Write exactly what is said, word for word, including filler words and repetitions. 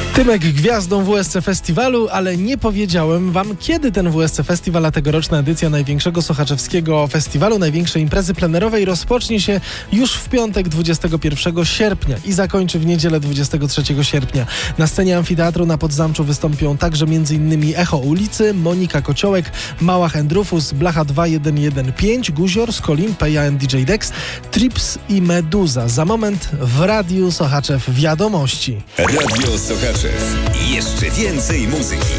Tymek gwiazdą W S C Festiwalu, ale nie powiedziałem wam, kiedy ten W S C Festiwal, a tegoroczna edycja największego sochaczewskiego festiwalu, największej imprezy plenerowej, rozpocznie się już w piątek dwudziestego pierwszego sierpnia i zakończy w niedzielę dwudziestego trzeciego sierpnia. Na scenie amfiteatru na Podzamczu wystąpią także m.in. Echo Ulicy, Monika Kociołek, Małach and Rufus, Blacha dwa jeden jeden pięć, Guzior, Skolin, Peja and D J Dex, Trips i Meduza. Za moment w Radiu Sochaczew Wiadomości. Radio Sochaczew. Jeszcze więcej muzyki.